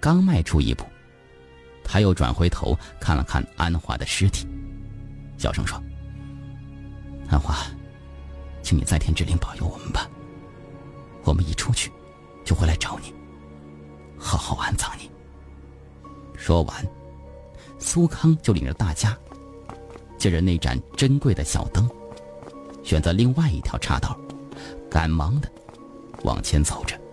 刚迈出一步，他又转回头看了看安华的尸体，小声说：“安华，请你在天之灵保佑我们吧，我们一出去就会来找你，好好安葬你。”说完，苏康就领着大家借着那盏珍贵的小灯，选择另外一条岔道，赶忙的往前走着。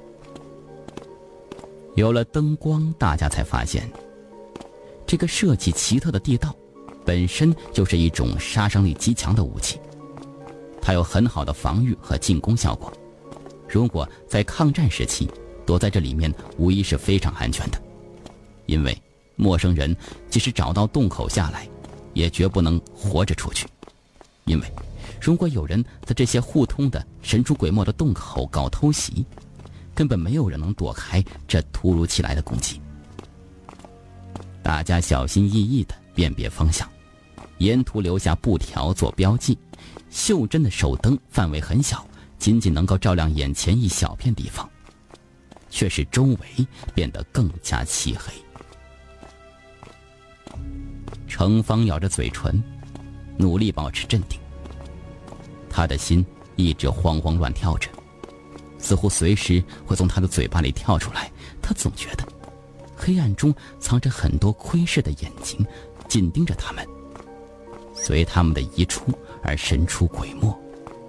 有了灯光，大家才发现这个设计奇特的地道本身就是一种杀伤力极强的武器，它有很好的防御和进攻效果。如果在抗战时期躲在这里面，无疑是非常安全的，因为陌生人即使找到洞口下来，也绝不能活着出去。因为如果有人在这些互通的神出鬼没的洞口搞偷袭，根本没有人能躲开这突如其来的攻击。大家小心翼翼地辨别方向，沿途留下布条做标记。袖珍的手灯范围很小，仅仅能够照亮眼前一小片地方，却使周围变得更加漆黑。程芳咬着嘴唇，努力保持镇定。他的心一直慌慌乱跳着，似乎随时会从他的嘴巴里跳出来。他总觉得黑暗中藏着很多窥视的眼睛，紧盯着他们，随他们的一出而神出鬼没。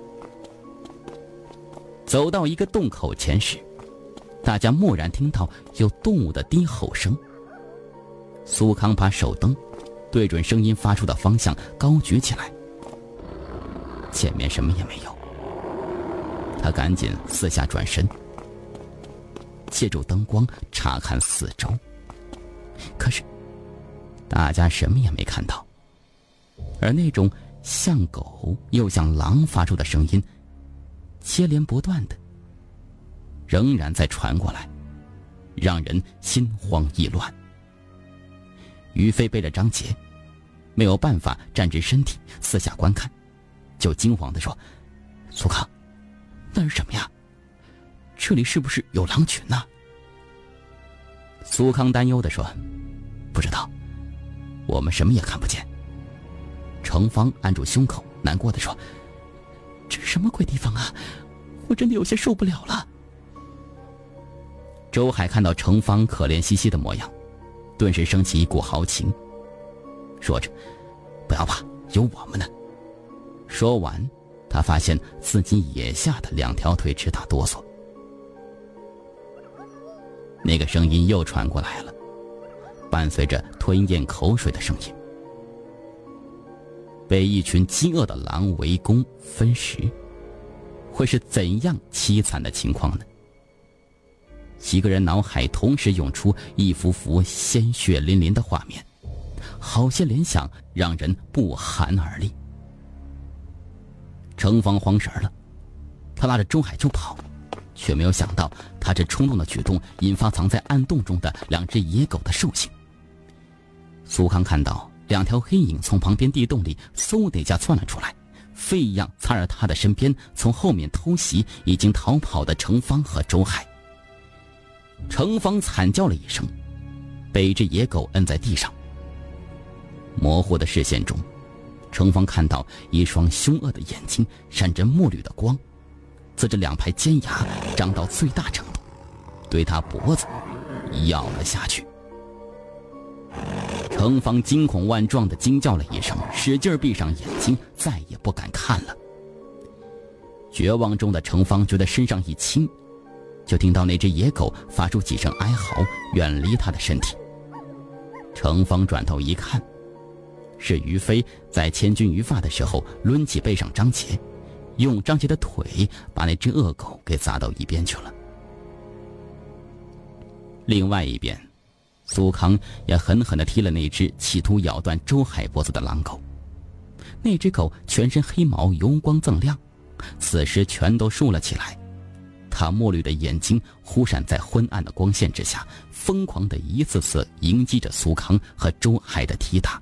走到一个洞口前时，大家蓦然听到有动物的低吼声。苏康把手灯对准声音发出的方向高举起来，前面什么也没有。他赶紧四下转身，借助灯光查看四周，可是大家什么也没看到。而那种像狗又像狼发出的声音接连不断的仍然在传过来，让人心慌意乱。于飞背着张杰，没有办法站直身体四下观看，就惊慌地说：“苏康，那是什么呀？这里是不是有狼群呢？”苏康担忧地说：“不知道，我们什么也看不见。”程芳按住胸口，难过地说：“这是什么鬼地方啊？我真的有些受不了了。”周海看到程芳可怜兮兮的模样，顿时升起一股豪情，说着：“不要怕，有我们呢。”说完，他发现自己也吓得两条腿直打哆嗦。那个声音又传过来了，伴随着吞咽口水的声音。被一群饥饿的狼围攻分食，会是怎样凄惨的情况呢？几个人脑海同时涌出一幅幅鲜血淋淋的画面，好些联想让人不寒而栗。程芳慌神了，他拉着周海就跑，却没有想到他这冲动的举动引发藏在暗洞中的两只野狗的兽性。苏康看到两条黑影从旁边地洞里嗖的一下窜了出来，飞一样擦着他的身边，从后面偷袭已经逃跑的程芳和周海。程芳惨叫了一声，被一只野狗摁在地上。模糊的视线中，程芳看到一双凶恶的眼睛闪着墨绿的光，呲着两排尖牙张到最大程度，对他脖子咬了下去。程芳惊恐万状地惊叫了一声，使劲闭上眼睛，再也不敢看了。绝望中的程芳觉得身上一轻，就听到那只野狗发出几声哀嚎，远离他的身体。程芳转头一看，是于飞在千钧一发的时候抡起背上张杰，用张杰的腿把那只恶狗给砸到一边去了。另外一边，苏康也狠狠地踢了那只企图咬断周海脖子的狼狗。那只狗全身黑毛油光锃亮，此时全都竖了起来，它墨绿的眼睛忽闪在昏暗的光线之下，疯狂地一次次迎击着苏康和周海的踢打。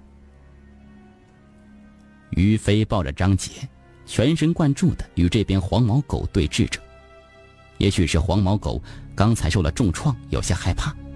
于飞抱着张杰，全神贯注地与这边黄毛狗对峙着。也许是黄毛狗刚才受了重创，有些害怕，